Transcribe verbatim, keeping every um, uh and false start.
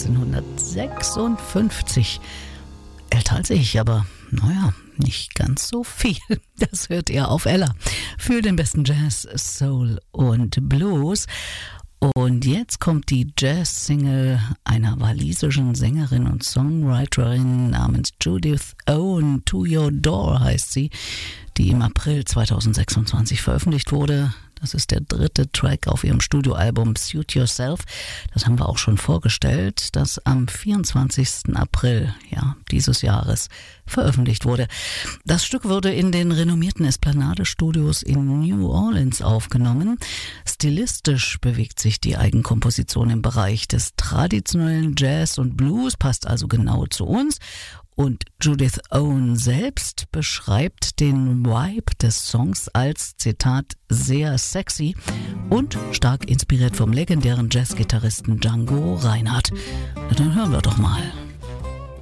neunzehnhundertsechsundfünfzig. Älter als ich, aber naja, nicht ganz so viel. Das hört ihr auf Ella für den besten Jazz, Soul und Blues. Und jetzt kommt die Jazz-Single einer walisischen Sängerin und Songwriterin namens Judith Owen, To Your Door heißt sie, die im April zweitausendsechsundzwanzig veröffentlicht wurde. Das ist der dritte Track auf ihrem Studioalbum Suit Yourself. Das haben wir auch schon vorgestellt, das am vierundzwanzigsten April ja, dieses Jahres veröffentlicht wurde. Das Stück wurde in den renommierten Esplanade-Studios in New Orleans aufgenommen. Stilistisch bewegt sich die Eigenkomposition im Bereich des traditionellen Jazz und Blues, passt also genau zu uns. Und Judith Owen selbst beschreibt den Vibe des Songs als, Zitat, sehr sexy und stark inspiriert vom legendären Jazzgitarristen Django Reinhardt. Na, dann hören wir doch mal.